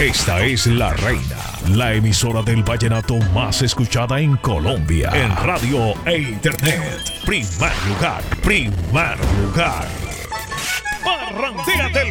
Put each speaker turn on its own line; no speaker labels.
Esta es La Reina, la emisora del vallenato más escuchada en Colombia. En radio e internet. Primer lugar, primer lugar. Barranquilla del